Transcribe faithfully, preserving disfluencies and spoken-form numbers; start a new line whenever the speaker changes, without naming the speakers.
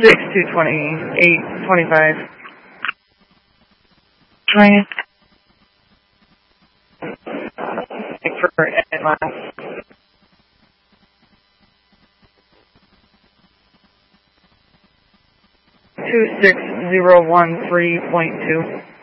six two twenty-eight twenty-five.
Right.
For Atlanta. two six zero one three point two.